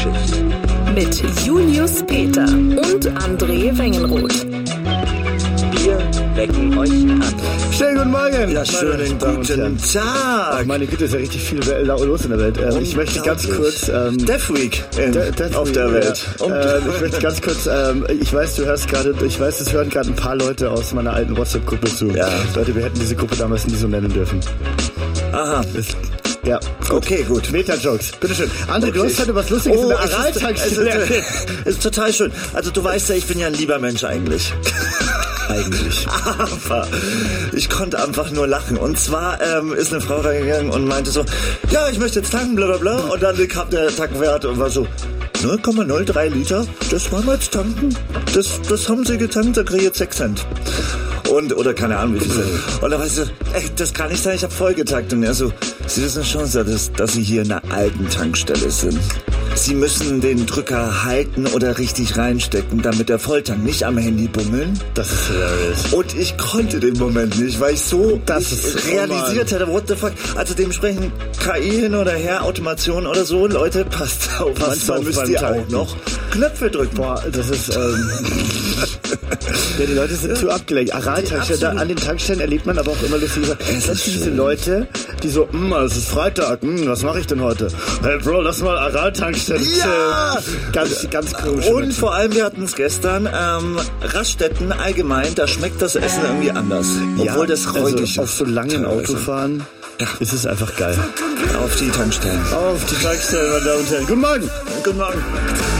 Schiffs. Mit Julius Peter und André Wengenroth. Wir wecken euch an. Schönen guten Morgen. Ja, schönen guten Tag. Ach, meine Güte, ist ja richtig viel los in der Welt. Ich möchte ganz kurz... Death Week auf der Welt. Ich möchte ganz kurz... ich weiß, es hören gerade ein paar Leute aus meiner alten WhatsApp-Gruppe zu. Ja. Leute, wir hätten diese Gruppe damals nie so nennen dürfen. Aha. Ja, okay, gut. Meta-Jokes, bitteschön. André, du hast heute was Lustiges in der Aral-Tankstelle. Ist total schön. Also du weißt ja, ich bin ja ein lieber Mensch eigentlich. Aber ich konnte einfach nur lachen. Und zwar ist eine Frau da gegangen und meinte so, ja, ich möchte jetzt tanken, bla bla bla. Und dann kam der Tankwert und war so, 0,03 Liter, das wollen wir jetzt tanken. Das haben sie getankt, da kriege ich jetzt 6 Cent. Oder keine Ahnung, wie viel sind. Und dann weißt du, das kann nicht sein, ich habe voll getankt. Und er so, Sie wissen schon, dass Sie hier in einer alten Tankstelle sind. Sie müssen den Drücker halten oder richtig reinstecken, damit der Volltank nicht am Handy bummeln. Das ist hilarious. Und ich konnte den Moment nicht, weil ich so realisiert hätte, what the fuck. Also dementsprechend KI hin oder her, Automation oder so, Leute, passt auf. Manchmal müsst ihr auch noch Knöpfe drücken. Boah, das ist... ja, die Leute sind zu abgelenkt. Aral-Tankstellen, an den Tankstellen erlebt man aber auch immer lustige diese Leute, die so, es ist Freitag, was mache ich denn heute? Hey Bro, lass mal Aral-Tankstellen. Ja! Ganz komisch. Und vor allem, wir hatten es gestern, Raststätten allgemein, da schmeckt das Essen irgendwie anders. Obwohl das räudig ist. Auf so langen Autofahren ist es einfach geil. Auf die Tankstellen. Auf die Tankstellen, meine Damen und Herren. Guten Morgen. Guten Morgen.